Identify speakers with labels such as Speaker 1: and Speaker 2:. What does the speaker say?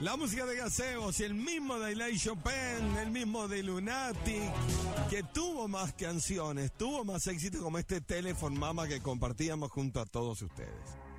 Speaker 1: La música de Gaseos, el mismo de Eli Chopin, el mismo de Lunatic, que tuvo más canciones, tuvo más éxito como este Telephone Mama que compartíamos junto a todos ustedes.